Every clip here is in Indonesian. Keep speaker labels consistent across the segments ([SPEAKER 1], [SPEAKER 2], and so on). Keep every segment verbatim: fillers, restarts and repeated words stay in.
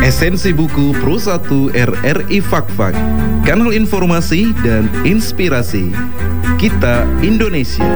[SPEAKER 1] Esensi buku Pro satu R R I Fak-Fak, kanal informasi dan inspirasi kita Indonesia.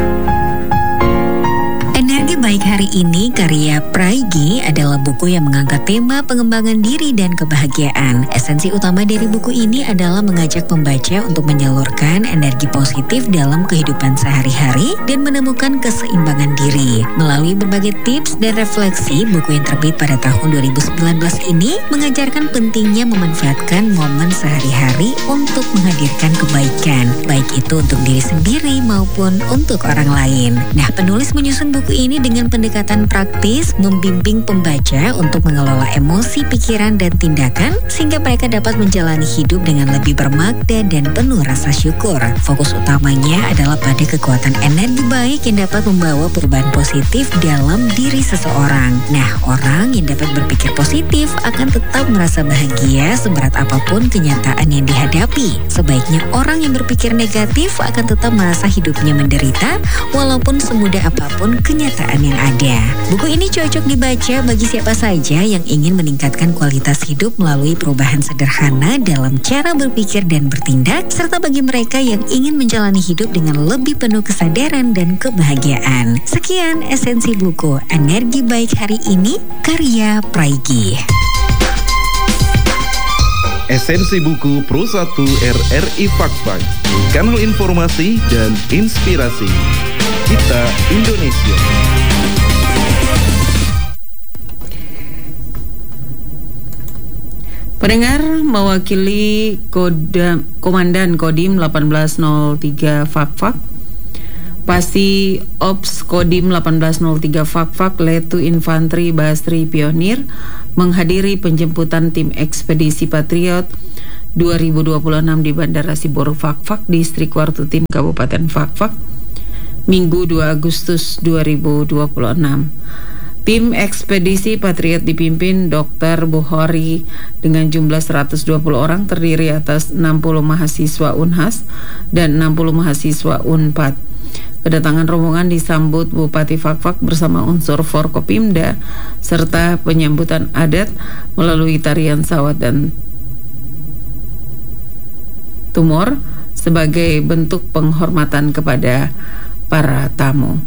[SPEAKER 2] Energi Baik Hari Ini karya Praigi adalah buku yang mengangkat tema pengembangan diri dan kebahagiaan. Esensi utama dari buku ini adalah mengajak pembaca untuk menyalurkan energi positif dalam kehidupan sehari-hari dan menemukan keseimbangan diri. Melalui berbagai tips dan refleksi, buku yang terbit pada tahun dua ribu sembilan belas ini mengajarkan pentingnya memanfaatkan momen sehari-hari untuk menghadirkan kebaikan, baik itu untuk diri sendiri maupun untuk orang lain. Nah, penulis menyusun buku ini dengan pendekatan praktis, membimbing pembaca untuk mengelola emosi, pikiran, dan tindakan sehingga mereka dapat menjalani hidup dengan lebih bermakna dan penuh rasa syukur. Fokus utamanya adalah pada kekuatan energi baik yang dapat membawa perubahan positif dalam diri seseorang. Nah, orang yang dapat berpikir positif akan tetap merasa bahagia seberat apapun kenyataan yang dihadapi. Sebaiknya orang yang berpikir negatif akan tetap merasa hidupnya menderita walaupun semudah apapun kenyataan yang ada. Buku ini cocok dibaca bagi siapa saja yang ingin meningkatkan kualitas hidup melalui perubahan sederhana dalam cara berpikir dan bertindak, serta bagi mereka yang ingin menjalani hidup dengan lebih penuh kesadaran dan kebahagiaan. Sekian esensi buku Energi Baik Hari Ini karya Praigi.
[SPEAKER 1] Esensi buku Pro satu R R I Fak-Fak, kanal informasi dan inspirasi kita Indonesia.
[SPEAKER 3] Pendengar, mewakili Kodam, Komandan Kodim delapan belas nol tiga Fak-Fak, Pasti Ops Kodim delapan belas nol tiga Fak-Fak, Letu Infantri Basri Pionir menghadiri penjemputan tim ekspedisi Patriot dua ribu dua puluh enam di Bandara Siboro Fak-Fak, Distrik Wartutim, Kabupaten Fak-Fak, Minggu dua Agustus dua ribu dua puluh enam. Tim ekspedisi Patriot dipimpin Doktor Bukhari dengan jumlah seratus dua puluh orang, terdiri atas enam puluh mahasiswa Unhas dan enam puluh mahasiswa Unpad. Kedatangan rombongan disambut Bupati Fak-Fak bersama unsur Forkopimda serta penyambutan adat melalui tarian sawat dan tumor sebagai bentuk penghormatan kepada para tamu.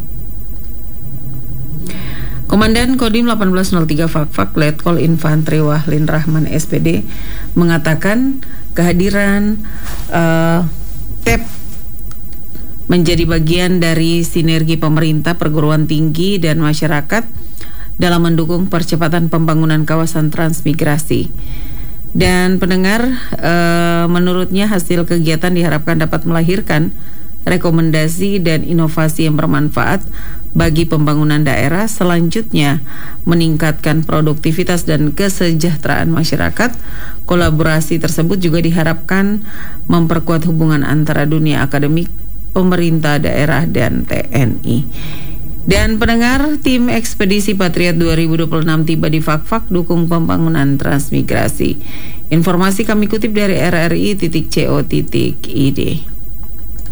[SPEAKER 3] Komandan Kodim delapan belas nol tiga Fak-Fak, Letkol Infantri Wahlin Rahman S P D mengatakan kehadiran uh, T E P menjadi bagian dari sinergi pemerintah, perguruan tinggi, dan masyarakat dalam mendukung percepatan pembangunan kawasan transmigrasi. Dan pendengar, uh, menurutnya hasil kegiatan diharapkan dapat melahirkan rekomendasi dan inovasi yang bermanfaat bagi pembangunan daerah, selanjutnya meningkatkan produktivitas dan kesejahteraan masyarakat. Kolaborasi tersebut juga diharapkan memperkuat hubungan antara dunia akademik, pemerintah daerah, dan T N I. Dan pendengar, tim ekspedisi Patriot dua ribu dua puluh enam tiba di Fak-Fak dukung pembangunan transmigrasi. Informasi kami kutip dari R R I titik co titik id.